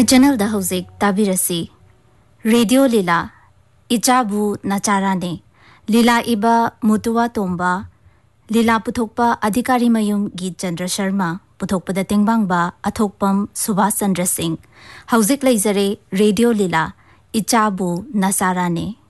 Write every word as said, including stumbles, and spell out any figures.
My channel da hauzik tabirasi Radio Lila Ichabu Nacharane Lila Iba Mutua Tomba Lila Puthokpa Adhikari Mayum Git Chandra Sharma Puthokpa da Tingbangba Athokpam Subhas Chandra Singh Hauzik Laizare Radio Lila Ichabu Nasarane